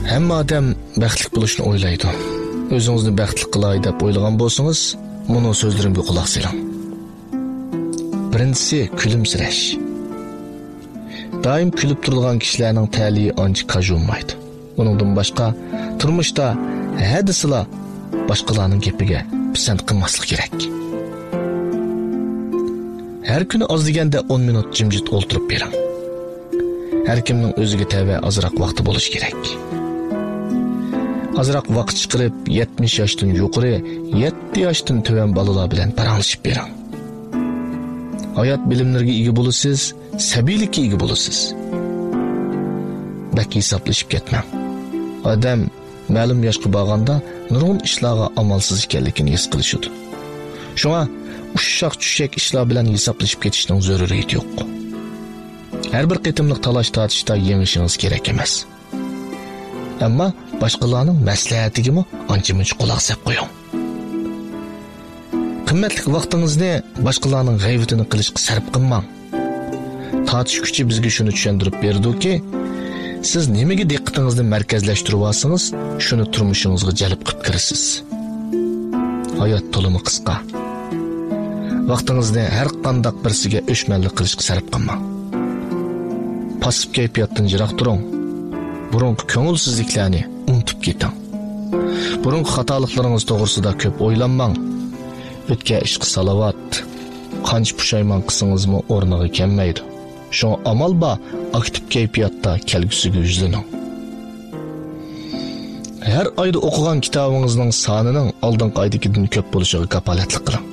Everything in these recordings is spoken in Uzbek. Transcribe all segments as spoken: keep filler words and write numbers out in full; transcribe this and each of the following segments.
Hamma odam baxtli bo'lishni o'ylaydi. O'zingizni baxtli qilay deb o'ylagan bo'lsangiz, buni so'zlarimga quloq soling. Birinchisi kulimsirash. Doim kulib turgan kishilarning ta'li ancha kajunmaydi. Buningdan boshqa turmushda hadisila boshqalarning gapiga pisand qilmaslik kerak. Har kuni oz deganda o'n minut jimjit o'ltirib bering. Har kimning o'ziga tava ozroq vaqti bo'lishi kerak. Ozroq vaqt chiqarib yetmish yoshdan yuqori, yetti yoshdan tuvan bolalar bilan paranglashib bering. Hayot bilimlariga ega bo'lasiz, sabiylikka ega bo'lasiz. Bak hisoblashib ketmang. Odam ma'lum yoshga borganda nurg'un ishlarga amalsiz ekanligini his qilishadi. Shunga ushshaq-tushshak ishlar bilan hisoblashib ketishning zaruriyati yo'q. Har bir qitimliq talash tortishda yengishingiz kerak emas. Ammo boshqalarning maslahatigami ancha-muncha quloq solib qo'ying. Qimmatli vaqtingizni boshqalarning g'aybatini qilishga sarf qilmang. Tortish kuchi bizga shuni tushuntirib berdiki, siz nimaga diqqatingizni markazlashtirib olsangiz, shuni turmushingizga jalb qilib kirasiz. Hayot to'limi qisqa. Vaqtingizni har qanday birsiga o'shmanlik qilishga sarf qilmang. Pasib kayfiyatdan jiroq turing. Burungi ko'ngilsizliklarni unutib keting. Burungi xatoliklaringiz to'g'risida ko'p o'ylanmang. O'tgan ishqi salovat, qancha pushaymon qilsangizmi o'rniga kelmaydi. Shunga amal ba aktiv kayfiyatda kelgusiga yuzlaning. Har oyda o'qigan kitobingizning sonining oldingi oydagidan ko'p bo'lishiga kafolatlik qiling.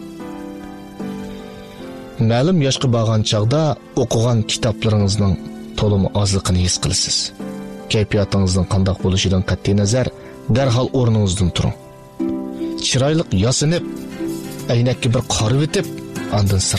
Ma'lum yoshga borgan chaqda o'qigan kitoblaringizning to'limi ozligini his qilasiz. Kayfiyatingizning qanday bo'lishidan qat'iy nazar darhol o'rningizdan turing. Chiroyli yasinib, aynakka bir qarib etib, ondan sir